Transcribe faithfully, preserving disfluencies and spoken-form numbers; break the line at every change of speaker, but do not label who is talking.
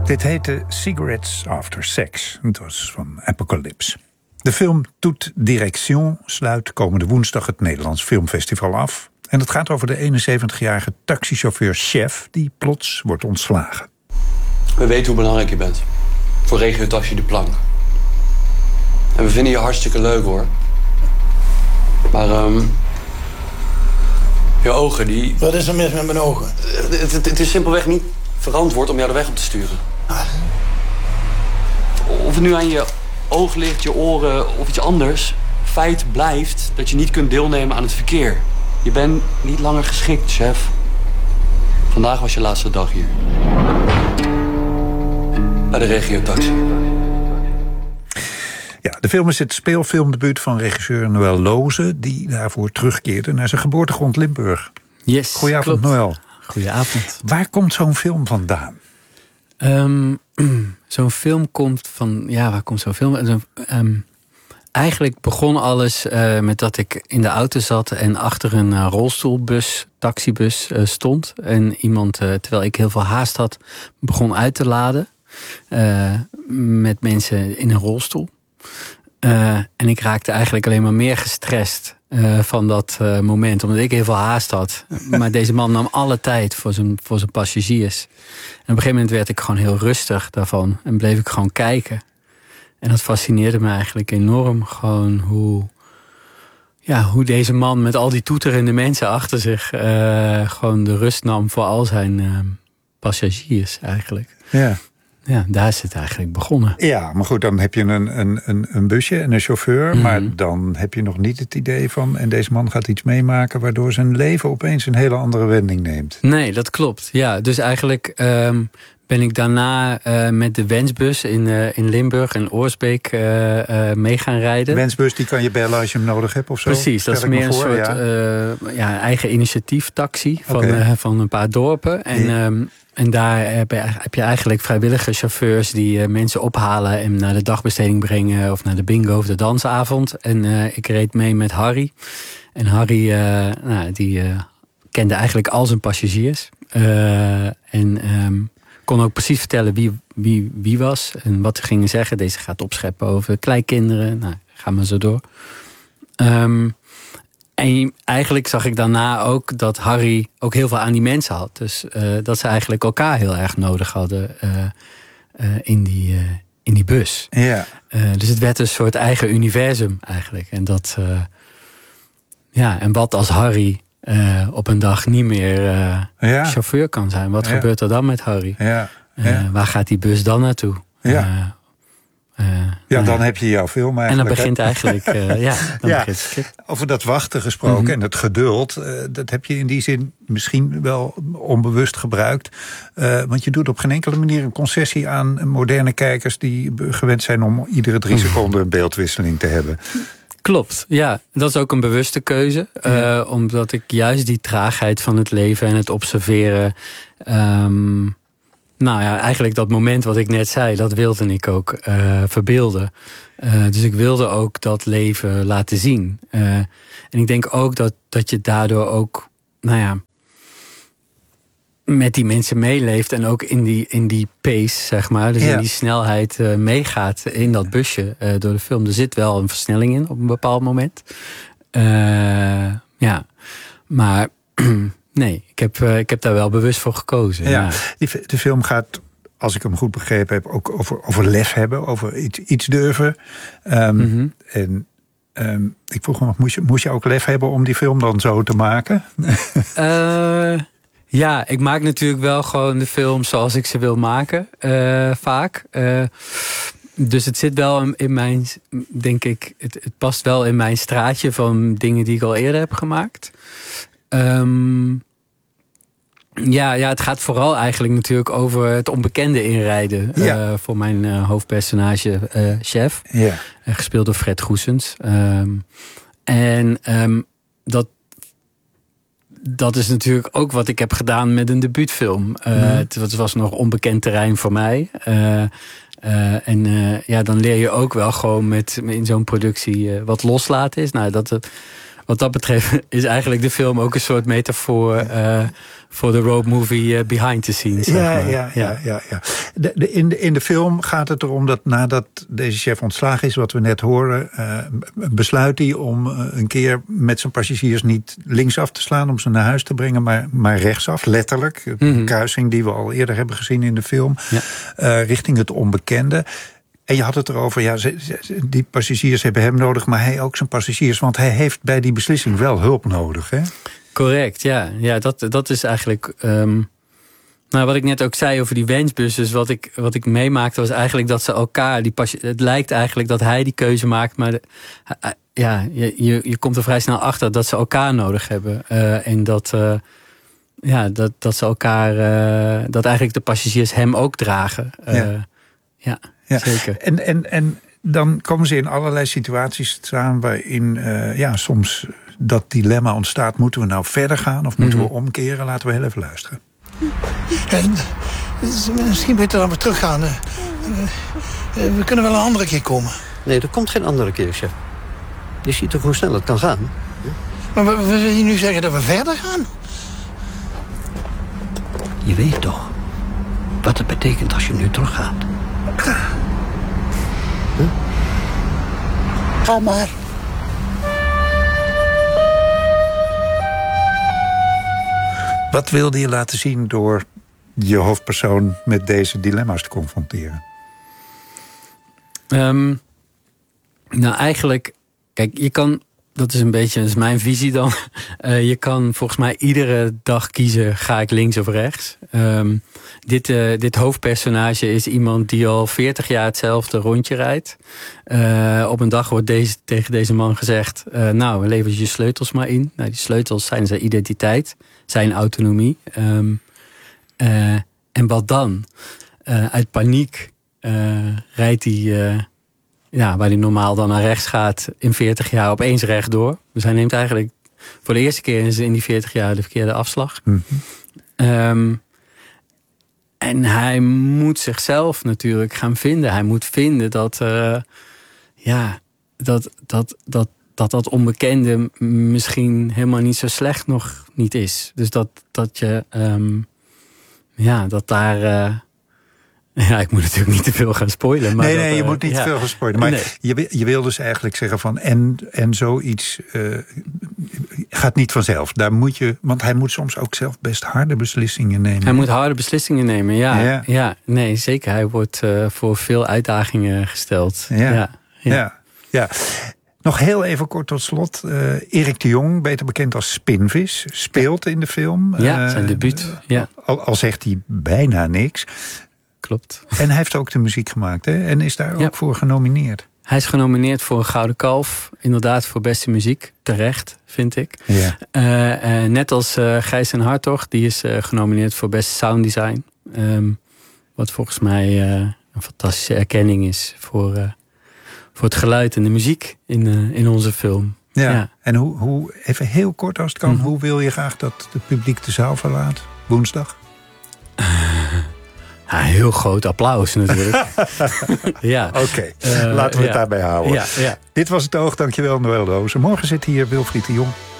Dit heette Cigarettes After Sex. Het was van Apocalypse. De film Toute Direction sluit komende woensdag het Nederlands Filmfestival af. En het gaat over de eenenzeventigjarige taxichauffeur Chef die plots wordt ontslagen.
We weten hoe belangrijk je bent. Voor Regio Taxi de Plank. En we vinden je hartstikke leuk, hoor. Maar, um, je ogen, die...
Wat is er mis met mijn ogen?
Het, het, het is simpelweg niet verantwoord om jou de weg op te sturen.
Ah.
Of het nu aan je oog ligt, je oren of iets anders... feit blijft dat je niet kunt deelnemen aan het verkeer. Je bent niet langer geschikt, Chef. Vandaag was je laatste dag hier. Bij de Regio Taxi.
Ja, de film is het speelfilmdebuut van regisseur Noël Loze... die daarvoor terugkeerde naar zijn geboortegrond Limburg.
Yes,
Goedenavond,
klopt.
Noël.
Goedenavond.
Waar komt zo'n film vandaan?
Um, zo'n film komt van... Ja, waar komt zo'n film? Um, eigenlijk begon alles uh, met dat ik in de auto zat... en achter een uh, rolstoelbus, taxibus uh, stond. En iemand, uh, terwijl ik heel veel haast had, begon uit te laden... Uh, met mensen in een rolstoel. Uh, en ik raakte eigenlijk alleen maar meer gestrest uh, van dat uh, moment. Omdat ik heel veel haast had. Maar deze man nam alle tijd voor zijn, voor zijn passagiers. En op een gegeven moment werd ik gewoon heel rustig daarvan. En bleef ik gewoon kijken. En dat fascineerde me eigenlijk enorm. Gewoon hoe, ja, hoe deze man met al die toeterende mensen achter zich... Uh, gewoon de rust nam voor al zijn uh, passagiers eigenlijk.
Ja.
Ja, daar is het eigenlijk begonnen.
Ja, maar goed, dan heb je een, een, een, een busje en een chauffeur... Mm-hmm. Maar dan heb je nog niet het idee van... en deze man gaat iets meemaken... waardoor zijn leven opeens een hele andere wending neemt.
Nee, dat klopt. Ja, dus eigenlijk um, ben ik daarna uh, met de Wensbus in, uh, in Limburg en Oorsbeek uh, uh, mee gaan rijden.
Wensbus, die kan je bellen als je hem nodig hebt of zo?
Precies, dat is meer een soort ja. Uh, ja, eigen initiatieftaxi van, okay. uh, van een paar dorpen. En... Ja. Um, En daar heb je eigenlijk vrijwillige chauffeurs die uh, mensen ophalen... en naar de dagbesteding brengen of naar de bingo of de dansavond. En uh, ik reed mee met Harry. En Harry uh, nou, die, uh, kende eigenlijk al zijn passagiers. Uh, en um, kon ook precies vertellen wie, wie wie was en wat ze gingen zeggen. Deze gaat opscheppen over kleinkinderen. Nou, ga maar zo door. Um, En eigenlijk zag ik daarna ook dat Harry ook heel veel aan die mensen had. Dus uh, dat ze eigenlijk elkaar heel erg nodig hadden uh, uh, in, die, uh, in die bus.
Ja.
Uh, dus het werd een soort eigen universum eigenlijk. En, dat, uh, ja, en wat als Harry uh, op een dag niet meer uh, ja. chauffeur kan zijn? Wat ja. gebeurt er dan met Harry?
Ja. Ja.
Uh, waar gaat die bus dan naartoe?
Ja.
Uh,
Uh, ja, dan uh, heb je jouw film eigenlijk.
En dan begint
hè?
eigenlijk, uh, ja, dan
ja.
begint het script.
Over dat wachten gesproken mm-hmm. en het geduld... Uh, dat heb je in die zin misschien wel onbewust gebruikt. Uh, want je doet op geen enkele manier een concessie aan moderne kijkers... die gewend zijn om iedere drie seconden een beeldwisseling te hebben.
Klopt, ja. Dat is ook een bewuste keuze. Ja. Uh, omdat ik juist die traagheid van het leven en het observeren... Um, Nou ja, eigenlijk dat moment wat ik net zei, dat wilde ik ook uh, verbeelden. Uh, dus ik wilde ook dat leven laten zien. Uh, en ik denk ook dat, dat je daardoor ook, nou ja, met die mensen meeleeft en ook in die, in die pace, zeg maar. Dus ja. in die snelheid uh, meegaat in dat busje uh, door de film. Er zit wel een versnelling in op een bepaald moment. Uh, ja, maar... Nee, ik heb, uh, ik heb daar wel bewust voor gekozen.
Ja,
ja.
Die, de film gaat, als ik hem goed begrepen heb... ook over, over lef hebben, over iets, iets durven. Um, mm-hmm. En um, ik vroeg me nog, moest je, moest je ook lef hebben... om die film dan zo te maken?
uh, ja, ik maak natuurlijk wel gewoon de film zoals ik ze wil maken. Uh, vaak. Uh, dus het zit wel in, in mijn... Denk ik, het, het past wel in mijn straatje... van dingen die ik al eerder heb gemaakt... Um, ja, ja, het gaat vooral eigenlijk natuurlijk over het onbekende inrijden. Ja. Uh, voor mijn uh, hoofdpersonage uh, Chef. Ja. Uh, gespeeld door Fred Goesens. Um, en um, dat, dat is natuurlijk ook wat ik heb gedaan met een debuutfilm. Uh, mm. het, het was nog onbekend terrein voor mij. Uh, uh, en uh, ja, dan leer je ook wel gewoon met in zo'n productie uh, wat loslaten is. Nou, dat... wat dat betreft is eigenlijk de film ook een soort metafoor uh, voor de road movie uh, behind the scenes.
Ja,
zeg maar.
ja, ja, ja, ja. De, de, in, de, in de film gaat het erom dat nadat deze chef ontslagen is, wat we net horen, uh, besluit hij om uh, een keer met zijn passagiers niet linksaf te slaan om ze naar huis te brengen, maar, maar rechtsaf, letterlijk. Mm-hmm. Een kruising die we al eerder hebben gezien in de film, ja. uh, richting het onbekende. En je had het erover, ja, die passagiers hebben hem nodig, maar hij ook zijn passagiers, want hij heeft bij die beslissing wel hulp nodig, hè?
Correct, ja. Ja, dat, dat is eigenlijk Um, nou, wat ik net ook zei over die wensbus. Dus wat ik, wat ik meemaakte was eigenlijk dat ze elkaar, die pas, het lijkt eigenlijk dat hij die keuze maakt, maar de, ja, je, je, je komt er vrij snel achter dat ze elkaar nodig hebben. Uh, en dat, uh, ja, dat, dat ze elkaar, uh, dat eigenlijk de passagiers hem ook dragen. Uh, ja. ja, ja, zeker.
En, en, en dan komen ze in allerlei situaties staan waarin uh, ja, soms dat dilemma ontstaat. Moeten we nou verder gaan of moeten mm-hmm. we omkeren? Laten we heel even luisteren.
En, misschien beter dan we teruggaan. Uh, uh, we kunnen wel een andere keer komen.
Nee, er komt geen andere keer, chef. Je ziet toch hoe snel het kan gaan?
Maar wil je nu zeggen dat we verder gaan?
Je weet toch wat het betekent als je nu teruggaat? Huh?
Ga maar.
Wat wilde je laten zien door je hoofdpersoon met deze dilemma's te confronteren?
Um, nou, eigenlijk, kijk, je kan, dat is een beetje, dat is mijn visie dan. Uh, je kan volgens mij iedere dag kiezen, ga ik links of rechts. Um, dit, uh, dit hoofdpersonage is iemand die al veertig jaar hetzelfde rondje rijdt. Uh, op een dag wordt deze, tegen deze man gezegd, uh, nou, lever je sleutels maar in. Nou, die sleutels zijn zijn identiteit, zijn autonomie. Um, uh, en wat dan? Uh, uit paniek uh, rijdt hij, uh, ja, waar hij normaal dan naar rechts gaat, in veertig jaar opeens rechtdoor. Dus hij neemt eigenlijk voor de eerste keer in die veertig jaar de verkeerde afslag. Mm-hmm. Um, en hij moet zichzelf natuurlijk gaan vinden. Hij moet vinden dat, uh, ja, dat, dat, dat, dat dat onbekende misschien helemaal niet zo slecht nog niet is. Dus dat, dat je, um, ja, dat daar, uh, ja, ik moet natuurlijk niet te veel gaan spoilen. Maar
nee,
dat,
nee, je
uh,
moet niet
ja.
te veel gaan spoilen. Maar
nee.
je, je wil dus eigenlijk zeggen van, en, en zoiets uh, gaat niet vanzelf. Daar moet je, want hij moet soms ook zelf best harde beslissingen nemen.
Hij moet harde beslissingen nemen, ja.
Ja,
ja nee, zeker. Hij wordt uh, voor veel uitdagingen gesteld. Ja, ja.
ja. ja, ja. Nog heel even kort tot slot. Uh, Erik de Jong, beter bekend als Spinvis, speelt in de film.
Ja, zijn debuut. Uh, ja.
Al, al zegt hij bijna niks.
Klopt. En
hij heeft ook de muziek gemaakt, hè? En is daar ja. ook voor genomineerd.
Hij is genomineerd voor een Gouden Kalf. Inderdaad, voor beste muziek. Terecht, vind ik.
Ja.
Uh, uh, net als uh, Gijs en Hartog. Die is uh, genomineerd voor beste sounddesign. Um, wat volgens mij uh, een fantastische erkenning is voor, uh, voor het geluid en de muziek in, uh, in onze film.
Ja. ja. En hoe, hoe, even heel kort als het kan. Mm-hmm. Hoe wil je graag dat het publiek de zaal verlaat? Woensdag?
Ja, heel groot applaus natuurlijk. ja.
Oké, okay. uh, laten we het ja. daarbij houden.
Ja, ja.
Dit was Het Oog, dankjewel Noël de Ooster. Morgen zit hier Wilfried de Jong.